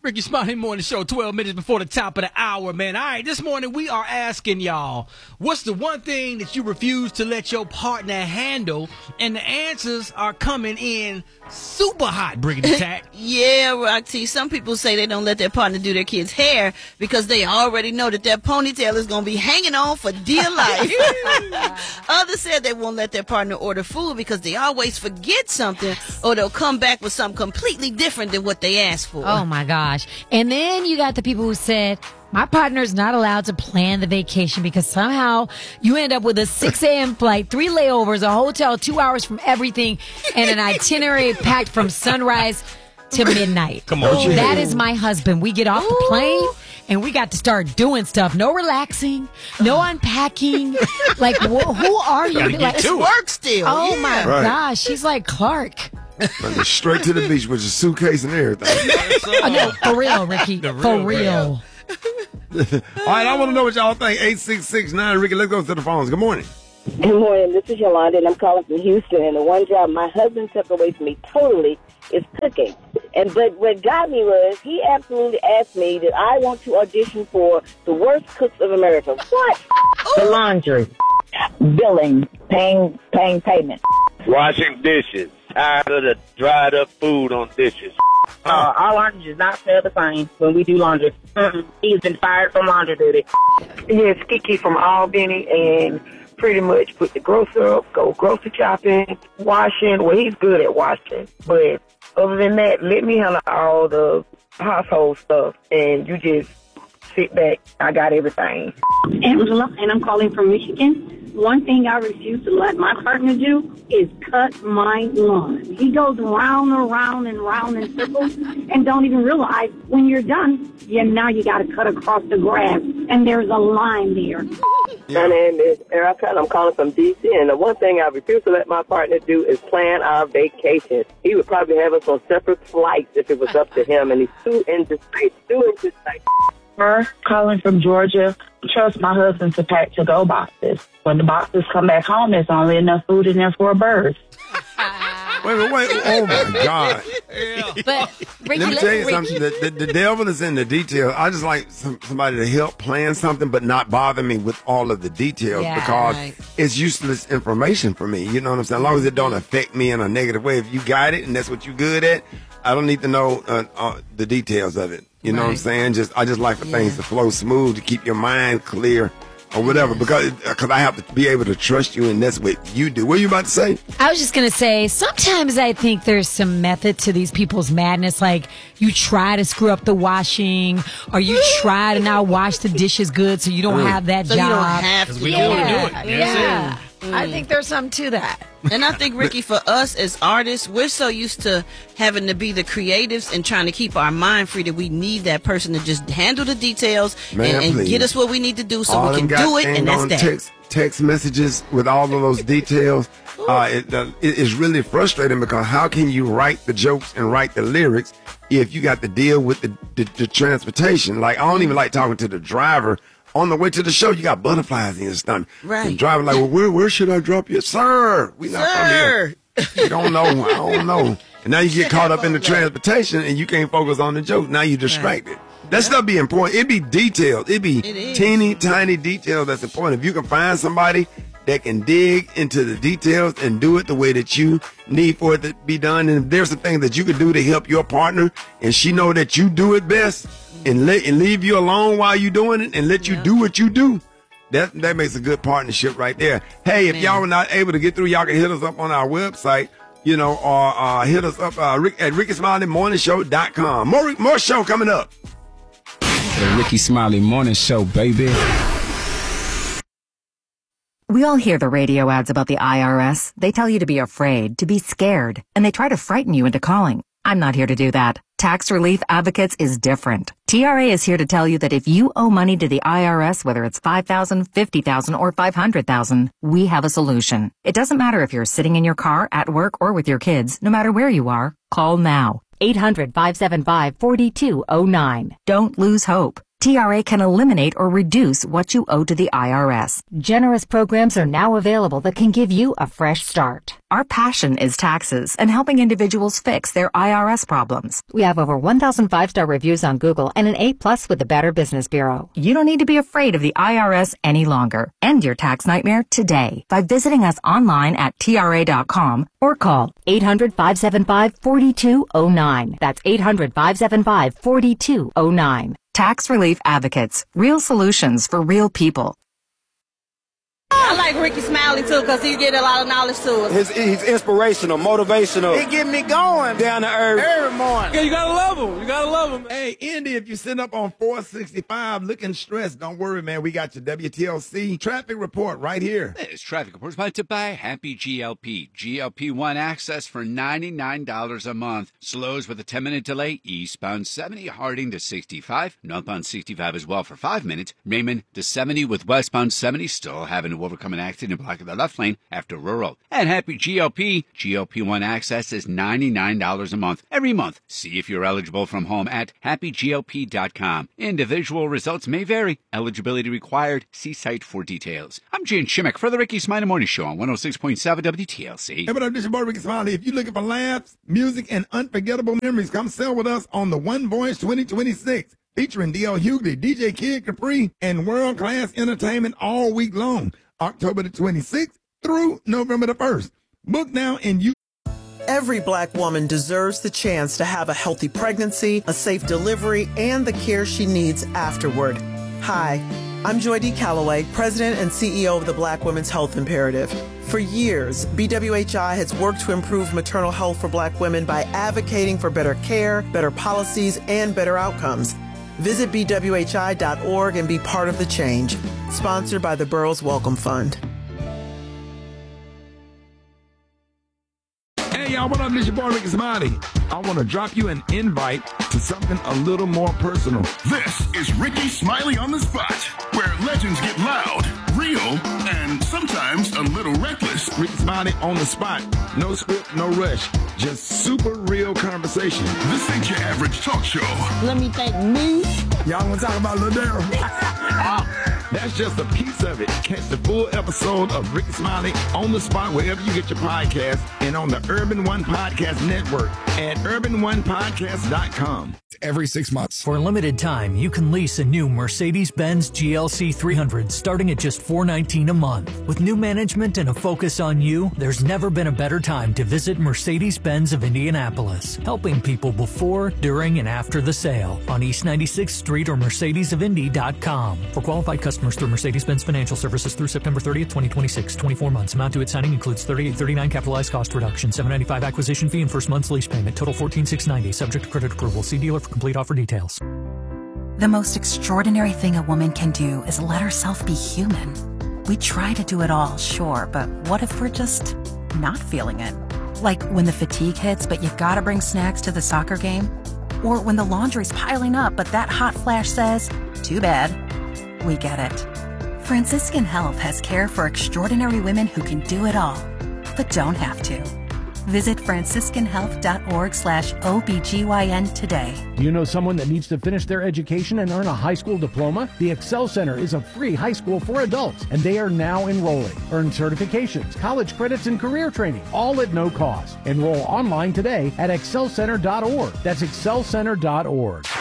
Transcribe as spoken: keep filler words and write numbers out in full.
Ricky Smiley Morning Show, twelve minutes before the top of the hour, man. All right, this morning we are asking y'all, what's the one thing that you refuse to let your partner handle? And the answers are coming in super hot, Briggity Tack. Yeah, Roxy. Some people say they don't let their partner do their kids' hair because they already know that their ponytail is going to be hanging on for dear life. Others said they won't let their partner order food because they always forget something or they'll come back with something completely different than what they asked for. Oh, my gosh. And then you got the people who said, my partner's not allowed to plan the vacation because somehow you end up with a six a.m. flight, three layovers, a hotel two hours from everything, and an itinerary packed from sunrise to midnight. Come on. Ooh. That is my husband. We get off Ooh. the plane. And we got to start doing stuff. No relaxing, no unpacking. Like, wh- who are you? Like, it's work still. Oh, yeah. my Right. gosh. She's like Clark. Straight to the beach with your suitcase and everything. Oh, no, for real, Ricky. The real for real. All right, I want to know what y'all think. eight six six nine, Ricky, let's go to the phones. Good morning. Good morning. This is Yolanda, and I'm calling from Houston. And the one job my husband took away from me totally is cooking. And but what got me was he absolutely asked me that I want to audition for the worst cooks of America. What? The laundry, billing, paying, paying payment. Washing dishes. Tired of the dried up food on dishes. Uh, our laundry does not smell the same when we do laundry. Mm-mm. He's been fired from laundry duty. Yes, Kiki from Albany, and pretty much put the grocery up, go grocery shopping, washing. Well, he's good at washing, but other than that, let me handle all the household stuff, and you just sit back. I got everything. Angela, and I'm calling from Michigan. One thing I refuse to let my partner do is cut my lawn. He goes round and round and round in circles and don't even realize when you're done, yeah, now you got to cut across the grass, and there's a line there. My name is Erica, and I'm calling from D C, and the one thing I refuse to let my partner do is plan our vacation. He would probably have us on separate flights if it was up to him, and he's too indecisive, too indecisive. Her calling from Georgia. Trust my husband to pack to-go boxes. When the boxes come back home, there's only enough food in there for a bird. Wait, wait, wait. Oh, my God. But, Ricky, Let me tell you Ricky, something. The, the, the devil is in the details. I just like some, somebody to help plan something, but not bother me with all of the details Yeah, because right. it's useless information for me. You know what I'm saying? As long as it don't affect me in a negative way. If you got it and that's what you're good at, I don't need to know uh, uh, the details of it. You know what I'm Right. saying? Just I just like for Yeah. things to flow smooth, to keep your mind clear or whatever, because because I have to be able to trust you, and that's what you do. What are you about to say? I was just going to say, sometimes I think there's some method to these people's madness. Like, you try to screw up the washing, or you try to not wash the dishes good so you don't have that So job. you don't have Because to. we don't want to do it. Yeah, You know what I'm yeah. saying? I think there's something to that. And I think, Ricky, for us as artists, we're so used to having to be the creatives and trying to keep our mind free that we need that person to just handle the details Man, and, and please. get us what we need to do so All we can them do it, and that's goddamn that. Text, text messages with all of those details. Uh, it, uh, it is really frustrating because how can you write the jokes and write the lyrics if you got to deal with the, the, the transportation? Like, I don't even like talking to the driver. On the way to the show, you got butterflies in your stomach. Right. The driver like, well, where where should I drop you? Sir, we not from here. Sir. You don't know. I don't know. And now you get caught up in the transportation and you can't focus on the joke. Now you're distracted. That stuff be important. It be detailed. It be It is. teeny tiny details that's important. If you can find somebody that can dig into the details and do it the way that you need for it to be done, and if there's some things that you can do to help your partner and she know that you do it best and let and leave you alone while you doing it and let you do what you do, that that makes a good partnership right there. Hey, if Man. y'all were not able to get through, y'all can hit us up on our website, you know, or uh, hit us up uh, Rick, at ricky smiley morning show dot com. More, more show coming up. The Ricky Smiley Morning Show, baby. We all hear the radio ads about the I R S. They tell you to be afraid, to be scared, and they try to frighten you into calling. I'm not here to do that. Tax Relief Advocates is different. T R A is here to tell you that if you owe money to the I R S, whether it's five thousand dollars, fifty thousand dollars, or five hundred thousand dollars, we have a solution. It doesn't matter if you're sitting in your car, at work, or with your kids. No matter where you are, call now. eight hundred, five seven five, four two zero nine. Don't lose hope. T R A can eliminate or reduce what you owe to the I R S. Generous programs are now available that can give you a fresh start. Our passion is taxes and helping individuals fix their I R S problems. We have over one thousand five-star reviews on Google and an A plus with the Better Business Bureau. You don't need to be afraid of the I R S any longer. End your tax nightmare today by visiting us online at T R A dot com or call eight hundred, five seven five, four two zero nine. That's eight hundred, five seven five, four two zero nine. Tax Relief Advocates. Real solutions for real people. I like Ricky Smiley too because he get a lot of knowledge to us. His, he's inspirational, motivational. He get me going down to earth every morning. Yeah, you gotta love him. You gotta love him. Hey, Indy, if you're sitting up on four sixty-five looking stressed, don't worry, man. We got your W T L C traffic report right here. This traffic report is sponsored by Happy G L P. G L P one access for ninety-nine dollars a month. Slows with a ten-minute delay. Eastbound seventy, Harding to sixty-five. Northbound sixty-five as well for five minutes. Raymond to seventy with westbound seventy. Still having to overcome an accident blocking the left lane after rural. And Happy G L P. G L P one access is ninety-nine dollars a month every month. See if you're eligible from home at happy G L P dot com. Individual results may vary. Eligibility required. See site for details. I'm Jan Shimmick for the Ricky Smiley Morning Show on one oh six point seven W T L C. Hey, what up, this is your boy Ricky Smiley. If you're looking for laughs, music, and unforgettable memories, come sail with us on the One Voice twenty twenty-six. Featuring D L Hughley, D J Kid Capri, and world-class entertainment all week long. October the twenty-sixth through November the first. Book now and you. Every Black woman deserves the chance to have a healthy pregnancy, a safe delivery, and the care she needs afterward. Hi, I'm Joy D. Calloway, President and C E O of the Black Women's Health Imperative. For years, B W H I has worked to improve maternal health for Black women by advocating for better care, better policies, and better outcomes. Visit B W H I dot org and be part of the change. Sponsored by the Burroughs Welcome Fund. Hey, y'all, what up? This is your boy Ricky Smiley. I want to drop you an invite to something a little more personal. This is Ricky Smiley on the Spot, where legends get loud, real, and sometimes a little reckless. Ricky Smiley on the Spot. No script, no rush. Just super real conversation. This ain't your average talk show. Let me thank me. Y'all want to talk about Lil Daryl? That's just a piece of it. Catch the full episode of Ricky Smiley on the Spot wherever you get your podcast and on the Urban One Podcast Network at urban one podcast dot com. Every six months. For a limited time, you can lease a new Mercedes-Benz G L C three hundred starting at just four hundred nineteen dollars a month. With new management and a focus on you, there's never been a better time to visit Mercedes-Benz of Indianapolis, helping people before, during, and after the sale on East ninety-sixth Street or mercedes of indy dot com. For qualified customers through Mercedes-Benz Financial Services through September thirtieth, twenty twenty-six, twenty-four months. Amount due at signing includes thirty-eight thirty-nine capitalized cost reduction, seven ninety-five acquisition fee, and first month's lease payment. Total fourteen six ninety, subject to credit approval. See dealer for complete offer details. The most extraordinary thing a woman can do is let herself be human. We try to do it all, sure, but what if we're just not feeling it? Like when the fatigue hits, but you gotta bring snacks to the soccer game? Or when the laundry's piling up, but that hot flash says, too bad. We get it. Franciscan Health has care for extraordinary women who can do it all, but don't have to. Visit franciscan health dot org slash O B G Y N today. Do you know someone that needs to finish their education and earn a high school diploma? The Excel Center is a free high school for adults, and they are now enrolling. Earn certifications, college credits, and career training, all at no cost. Enroll online today at excel center dot org. That's excel center dot org.